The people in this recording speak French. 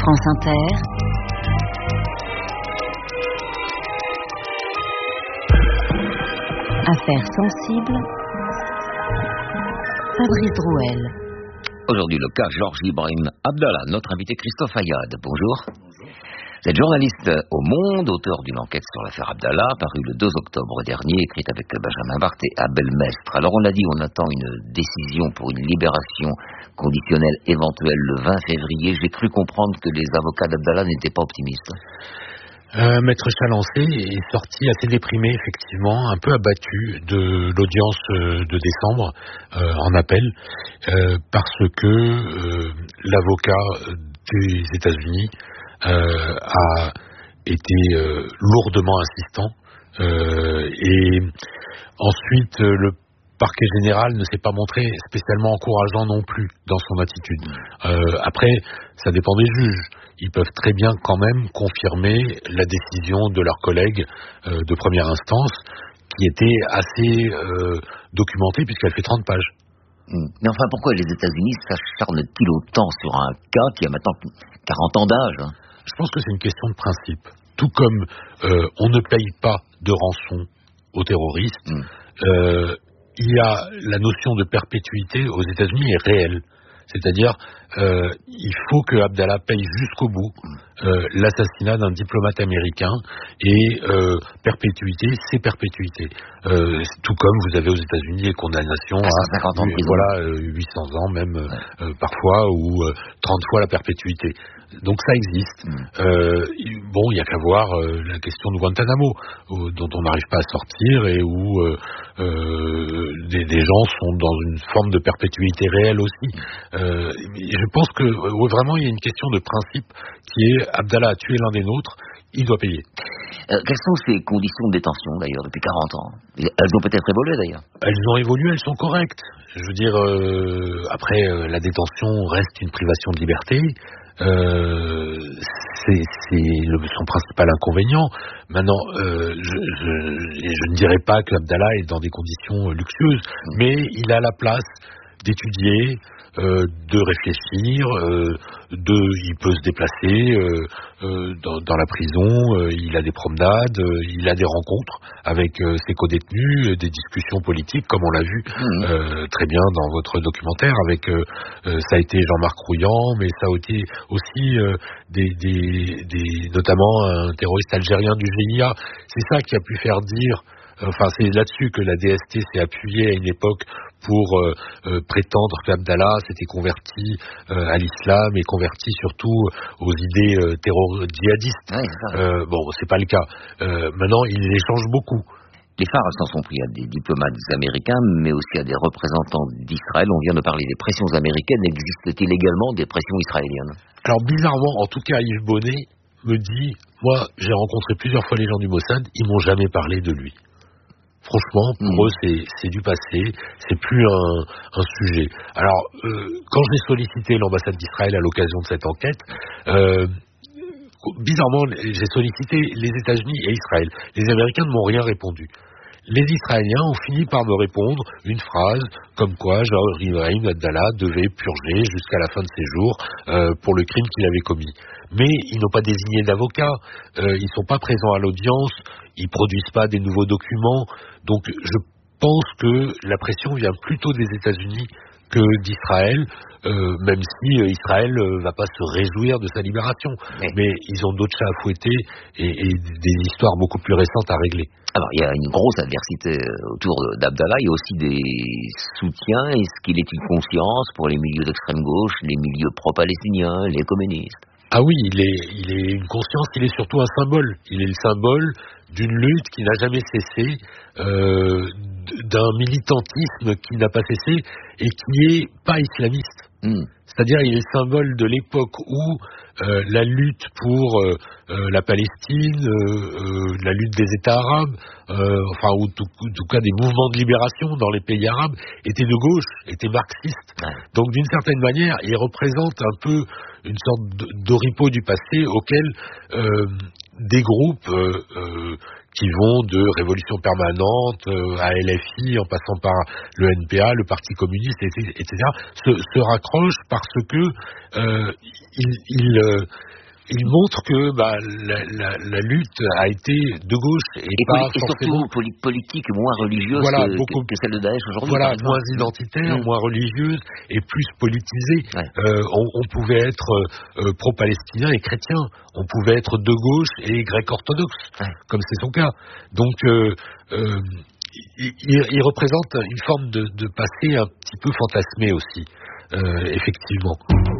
France Inter. Affaires sensibles. Fabrice Drouel. Aujourd'hui, le cas Georges Ibrahim Abdallah, notre invité Christophe Ayad. Bonjour. Vous êtes journaliste au Monde, auteur d'une enquête sur l'affaire Abdallah, parue le 2 octobre dernier, écrite avec Benjamin Barthes et Abel Mestre. Alors on l'a dit, on attend une décision pour une libération conditionnelle éventuelle le 20 février. J'ai cru comprendre que les avocats d'Abdallah n'étaient pas optimistes. Maître Chalancé est sorti assez déprimé, effectivement, un peu abattu de l'audience de décembre en appel, parce que l'avocat des États-Unis a été lourdement insistant, et ensuite le parquet général ne s'est pas montré spécialement encourageant non plus dans son attitude. Après, ça dépend des juges. Ils peuvent très bien quand même confirmer la décision de leurs collègues de première instance, qui était assez documentée puisqu'elle fait 30 pages. Mais enfin, pourquoi les États-Unis s'acharnent-ils autant sur un cas qui a maintenant 40 ans d'âge ? Je pense que c'est une question de principe. Tout comme on ne paye pas de rançon aux terroristes, il y a la notion de perpétuité aux États-Unis est réelle. C'est-à-dire, il faut que Abdallah paye jusqu'au bout l'assassinat d'un diplomate américain, et perpétuité, c'est perpétuité. Tout comme vous avez aux États-Unis les condamnations à 50 ans de prison. Voilà, 800 ans même parfois, ou 30 fois la perpétuité. Donc ça existe. Bon, il n'y a qu'à voir la question de Guantanamo, dont on n'arrive pas à sortir, et où des gens sont dans une forme de perpétuité réelle aussi. Je pense que vraiment il y a une question de principe qui est: Abdallah a tué l'un des nôtres, il doit payer. Quelles sont ces conditions de détention d'ailleurs depuis 40 ans ? Elles ont peut-être évolué d'ailleurs. Elles ont évolué, elles sont correctes. Je veux dire, après la détention reste une privation de liberté. C'est son principal inconvénient. Maintenant, je ne dirais pas que Abdallah est dans des conditions luxueuses, mais il a la place d'étudier, de réfléchir, il peut se déplacer dans la prison, il a des promenades, il a des rencontres avec ses codétenus, des discussions politiques, comme on l'a vu très bien dans votre documentaire, avec ça a été Jean-Marc Rouillant, mais ça a été aussi notamment un terroriste algérien du GIA. C'est ça qui a pu faire dire, enfin c'est là-dessus que la DST s'est appuyée à une époque pour prétendre qu'Abdallah s'était converti à l'islam, et converti surtout aux idées djihadistes. Ouais, bon, c'est pas le cas. Maintenant, il échange beaucoup. Les phares s'en sont pris à des diplomates américains, mais aussi à des représentants d'Israël. On vient de parler des pressions américaines. Existe-t-il également des pressions israéliennes ? Alors bizarrement, en tout cas, Yves Bonnet me dit, moi j'ai rencontré plusieurs fois les gens du Mossad, ils m'ont jamais parlé de lui. Franchement, pour eux, c'est du passé, c'est plus un sujet. Alors, quand j'ai sollicité l'ambassade d'Israël à l'occasion de cette enquête, bizarrement, j'ai sollicité les États-Unis et Israël. Les Américains ne m'ont rien répondu. Les Israéliens ont fini par me répondre une phrase comme quoi Georges Ibrahim Abdallah devait purger jusqu'à la fin de ses jours pour le crime qu'il avait commis. Mais ils n'ont pas désigné d'avocat, ils sont pas présents à l'audience, ils produisent pas des nouveaux documents. Donc je pense que la pression vient plutôt des États-Unis que d'Israël, même si Israël va pas se réjouir de sa libération. Mais ils ont d'autres chats à fouetter et des histoires beaucoup plus récentes à régler. Alors, il y a une grosse adversité autour d'Abdallah. Il y a aussi des soutiens. Est-ce qu'il est une conscience pour les milieux d'extrême gauche, les milieux pro-palestiniens, les communistes ? Ah oui, il est une conscience, il est surtout un symbole. Il est le symbole d'une lutte qui n'a jamais cessé, d'un militantisme qui n'a pas cessé et qui est pas islamiste. C'est-à-dire, il est le symbole de l'époque où la lutte pour la Palestine, la lutte des États arabes, enfin, ou en tout cas des mouvements de libération dans les pays arabes, étaient de gauche, étaient marxistes. Donc, d'une certaine manière, il représente un peu une sorte d'oripeau du passé auquel des groupes qui vont de Révolution Permanente à LFI, en passant par le NPA, le Parti communiste, etc., se raccrochent parce que il montre que la lutte a été de gauche et pas forcément... surtout politique, moins religieuse que celle de Daesh aujourd'hui. Voilà, moins identitaire, moins religieuse et plus politisée. Ouais. On pouvait être pro-palestinien et chrétien. On pouvait être de gauche et grec orthodoxe, comme c'est son cas. Donc, il représente une forme de passé un petit peu fantasmé aussi, effectivement.